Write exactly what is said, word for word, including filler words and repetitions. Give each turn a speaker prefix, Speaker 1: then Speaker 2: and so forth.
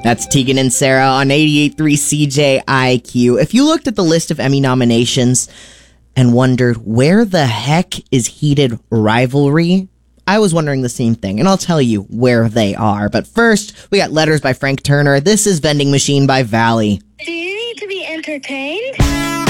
Speaker 1: That's Tegan and Sarah on eighty-eight point three C J I Q. If you looked at the list of Emmy nominations and wondered where the heck is Heated Rivalry, I was wondering the same thing, and I'll tell you where they are. But first, we got Letters by Frank Turner. This is Vending Machine by Valley.
Speaker 2: Do you need to be entertained?